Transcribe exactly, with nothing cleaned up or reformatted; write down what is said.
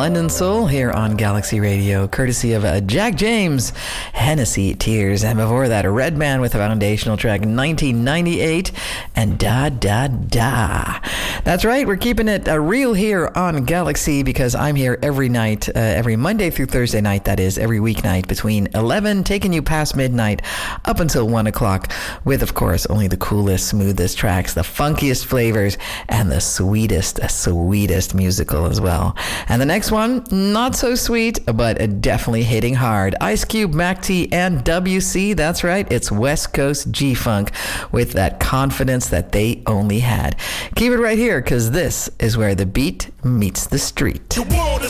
London Soul here on Galaxy Radio, courtesy of uh, Jack James, Hennessy Tears. And before that, Redman with a foundational track, nineteen ninety-eight, and Da Da Da. That's right, we're keeping it uh, real here on Galaxy because I'm here every night, uh, every Monday through Thursday night, that is, every weeknight between eleven, taking you past midnight, up until one o'clock, with, of course, only the coolest, smoothest tracks, the funkiest flavors, and the sweetest, sweetest musical as well. And the next one, not so sweet, but definitely hitting hard. Ice Cube, Mac T, and W C, that's right, it's West Coast G-Funk with that confidence that they only had. Keep it right here, because this is where the beat meets the street. The world is